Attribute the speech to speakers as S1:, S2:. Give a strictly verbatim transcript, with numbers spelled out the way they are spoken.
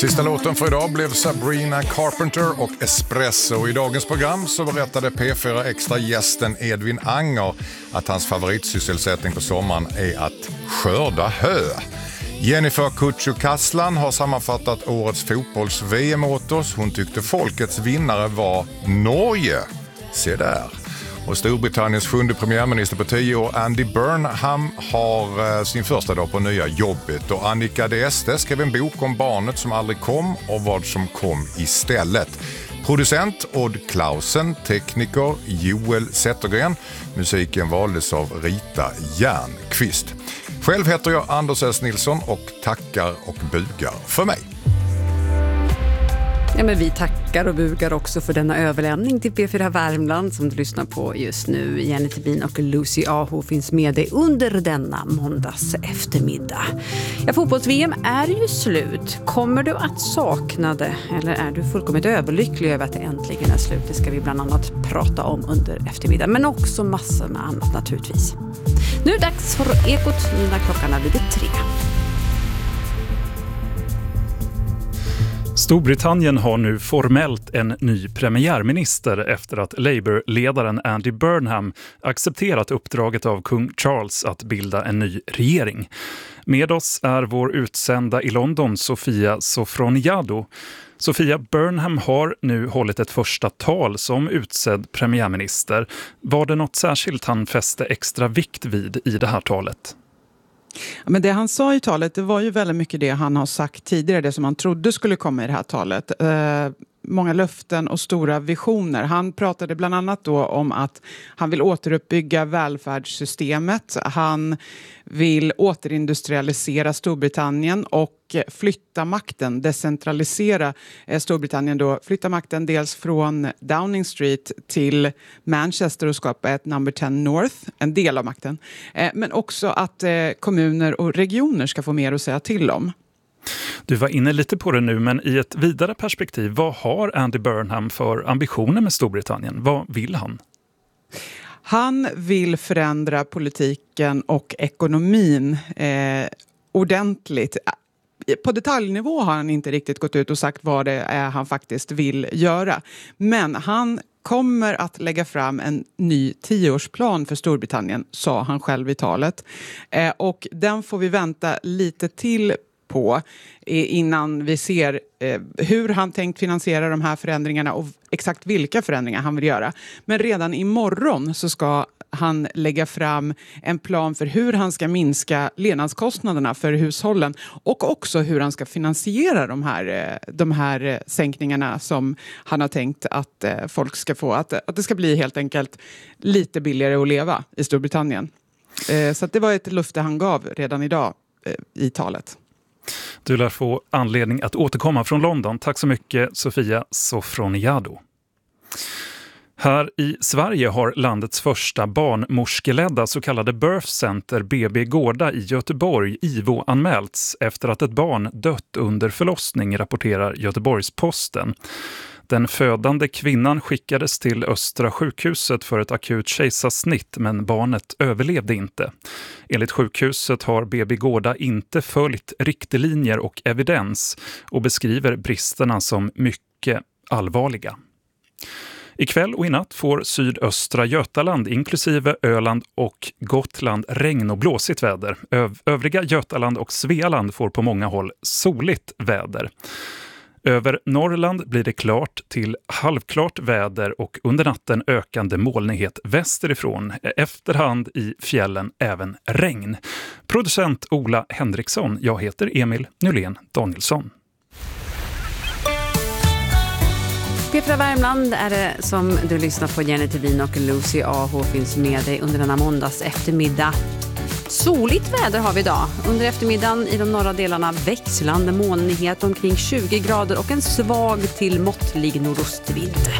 S1: Sista låten för idag blev Sabrina Carpenter och Espresso. I dagens program så berättade P fyra Extra-gästen Edvin Anger att hans favoritsysselsättning på sommaren är att skörda hö. Jennifer Kutsu-Kasslan har sammanfattat årets fotbolls-V M åt oss. Hon tyckte folkets vinnare var Norge. Se där. Och Storbritanniens sjunde premiärminister på tio år, Andy Burnham, har sin första dag på nya jobbet. Och Annika D S T skrev en bok om barnet som aldrig kom och vad som kom istället. Producent Odd Klausen, tekniker Joel Zettergren. Musiken valdes av Rita Järnqvist. Själv heter jag Anders S. Nilsson och tackar och bugar för mig.
S2: Ja, men vi tackar och bugar också för denna överlämning till P fyra Värmland som du lyssnar på just nu. Jenny Tibin och Lucy Aho finns med dig under denna måndags eftermiddag. Ja, fotbolls-V M är ju slut. Kommer du att sakna det eller är du fullkomligt överlycklig över att det äntligen är slut? Det ska vi bland annat prata om under eftermiddag, men också massor med annat naturligtvis. Nu är det dags för Ekot när klockan är vid tre.
S3: Storbritannien har nu formellt en ny premiärminister efter att Labour-ledaren Andy Burnham accepterat uppdraget av kung Charles att bilda en ny regering. Med oss är vår utsända i London, Sofia Sofroniadou. Sofia, Burnham har nu hållit ett första tal som utsedd premiärminister. Var det något särskilt han fäste extra vikt vid i det här talet?
S4: Men det han sa i talet, det var ju väldigt mycket det han har sagt tidigare, det som han trodde skulle komma i det här talet. Eh, många löften och stora visioner. Han pratade bland annat då om att han vill återuppbygga välfärdssystemet. Han vill återindustrialisera Storbritannien och flytta makten, decentralisera Storbritannien då, flytta makten dels från Downing Street till Manchester och skapa ett number tio North, en del av makten. Men också att kommuner och regioner ska få mer att säga till om.
S3: Du var inne lite på det nu, men i ett vidare perspektiv, vad har Andy Burnham för ambitioner med Storbritannien? Vad vill han?
S4: Han vill förändra politiken och ekonomin eh, ordentligt. På detaljnivå har han inte riktigt gått ut och sagt vad det är han faktiskt vill göra. Men han kommer att lägga fram en ny tioårsplan för Storbritannien, sa han själv i talet. Eh, och den får vi vänta lite till på innan vi ser eh, hur han tänkt finansiera de här förändringarna och exakt vilka förändringar han vill göra. Men redan imorgon så ska han lägga fram en plan för hur han ska minska levnadskostnaderna för hushållen och också hur han ska finansiera de här, de här sänkningarna som han har tänkt att folk ska få. Att, att det ska bli helt enkelt lite billigare att leva i Storbritannien. Eh, så att det var ett löfte han gav redan idag eh, i talet.
S3: Du lär få anledning att återkomma från London. Tack så mycket, Sofia Sofroniadou. Här i Sverige har landets första barnmorskeledda så kallade Birth Center B B Gårda i Göteborg I V O anmälts efter att ett barn dött under förlossning, rapporterar Göteborgs-Posten. Den födande kvinnan skickades till Östra sjukhuset för ett akut kejsarsnitt, men barnet överlevde inte. Enligt sjukhuset har B B Gårda inte följt riktlinjer och evidens och beskriver bristerna som mycket allvarliga. Ikväll och i natt får sydöstra Götaland inklusive Öland och Gotland regn och blåsigt väder. Öv- övriga Götaland och Svealand får på många håll soligt väder. Över Norrland blir det klart till halvklart väder och under natten ökande molnighet västerifrån. Efterhand i fjällen även regn. Producent Ola Henriksson, jag heter Emil Nylén Danielsson.
S2: P fyra Värmland är det som du lyssnar på. Jenny Tibin och Lucy Aho finns med dig under denna måndags eftermiddag. Soligt väder har vi idag. Under eftermiddagen i de norra delarna växlande molnighet omkring tjugo grader och en svag till måttlig nordostvind.